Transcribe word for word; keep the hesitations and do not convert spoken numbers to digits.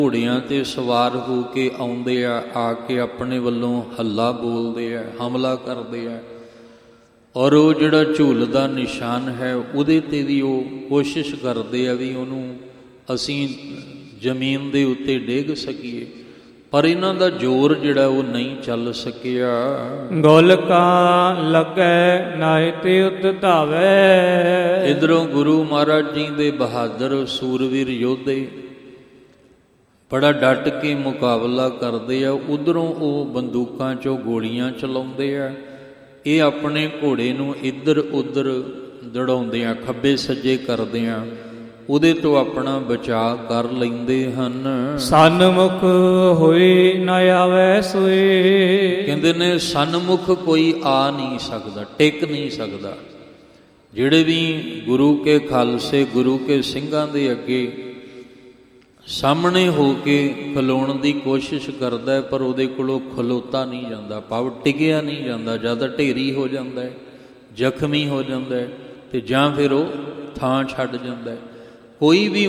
ਘੋੜਿਆਂ 'ਤੇ ਸਵਾਰ ਹੋ ਕੇ ਆਉਂਦੇ ਆ, ਆ ਕੇ ਆਪਣੇ ਵੱਲੋਂ ਹੱਲਾ ਬੋਲਦੇ ਆ, ਹਮਲਾ ਕਰਦੇ ਆ, ਔਰ ਉਹ ਜਿਹੜਾ ਝੂਲ ਦਾ ਨਿਸ਼ਾਨ ਹੈ ਉਹਦੇ 'ਤੇ ਵੀ ਉਹ ਕੋਸ਼ਿਸ਼ ਕਰਦੇ ਆ ਵੀ ਉਹਨੂੰ ਅਸੀਂ ਜ਼ਮੀਨ ਦੇ ਉੱਤੇ ਡੇਗ ਸਕੀਏ, ਪਰ ਇਹਨਾਂ ਦਾ ਜ਼ੋਰ ਜਿਹੜਾ ਉਹ ਨਹੀਂ ਚੱਲ ਸਕਿਆ। ਗੋਲਕਾਂ ਲੱਗੈ ਨਾਹਿ ਤੇ ਉਤ ਧਾਵੈ। ਇੱਧਰੋਂ ਗੁਰੂ ਮਹਾਰਾਜ ਜੀ ਦੇ ਬਹਾਦਰ ਸੂਰਵੀਰ ਯੋਧੇ ਬੜਾ ਡਟ ਕੇ ਮੁਕਾਬਲਾ ਕਰਦੇ ਆ, ਉਧਰੋਂ ਉਹ ਬੰਦੂਕਾਂ 'ਚੋਂ ਗੋਲੀਆਂ ਚਲਾਉਂਦੇ ਆ, ਇਹ ਆਪਣੇ ਘੋੜੇ ਨੂੰ ਇੱਧਰ ਉੱਧਰ ਦੜਾਉਂਦੇ ਆ, ਖੱਬੇ ਸੱਜੇ ਕਰਦੇ ਆ, ਉਹਦੇ ਤੋਂ ਆਪਣਾ ਬਚਾਅ ਕਰ ਲੈਂਦੇ ਹਨ। ਸਨਮੁਖ ਹੋਈ ਨਾ ਆਵੈ ਸੋਈ। ਕਹਿੰਦੇ ਨੇ ਸਨਮੁਖ ਕੋਈ ਆ ਨਹੀਂ ਸਕਦਾ, ਟਿਕ ਨਹੀਂ ਸਕਦਾ। ਜਿਹੜੇ ਵੀ ਗੁਰੂ ਕੇ ਖਾਲਸੇ, ਗੁਰੂ ਕੇ ਸਿੰਘਾਂ ਦੇ ਅੱਗੇ ਸਾਹਮਣੇ ਹੋ ਕੇ ਖਲੋਣ ਦੀ ਕੋਸ਼ਿਸ਼ ਕਰਦਾ ਹੈ, ਪਰ ਉਹਦੇ ਕੋਲੋਂ ਖਲੋਤਾ ਨਹੀਂ ਜਾਂਦਾ, ਭਾਵ ਟਿਕਿਆ ਨਹੀਂ ਜਾਂਦਾ, ਜਾਂ ਢੇਰੀ ਹੋ ਜਾਂਦਾ ਹੈ, ਜ਼ਖਮੀ ਹੋ ਜਾਂਦਾ ਹੈ, ਅਤੇ ਜਾਂ ਫਿਰ ਉਹ ਥਾਂ ਛੱਡ ਜਾਂਦਾ ਹੈ। ਕੋਈ ਵੀ